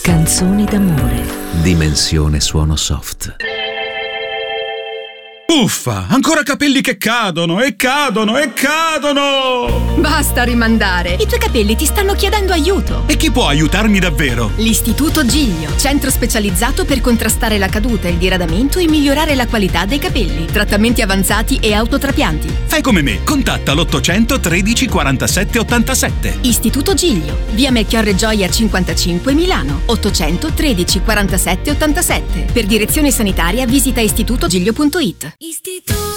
Canzoni d'amore. Dimensione suono soft. Uffa, ancora capelli che cadono e cadono e cadono! Basta rimandare, i tuoi capelli ti stanno chiedendo aiuto. E chi può aiutarmi davvero? L'Istituto Giglio, centro specializzato per contrastare la caduta, il diradamento e migliorare la qualità dei capelli. Trattamenti avanzati e autotrapianti. Fai come me, contatta l'800 13 47 87. Istituto Giglio, via Melchiorre Gioia 55 Milano, 800 13 47 87. Per direzione sanitaria visita istitutogiglio.it.